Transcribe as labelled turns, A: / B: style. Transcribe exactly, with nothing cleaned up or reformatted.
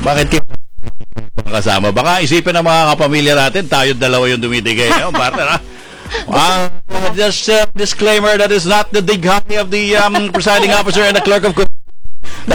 A: Bakit kayo kasama? Baka isipin ng mga kapamilya natin, tayo dalawa yung dumitigay. No, partner, ha? Uh, just uh, disclaimer that is not the dighani of the um, presiding officer and the clerk of court.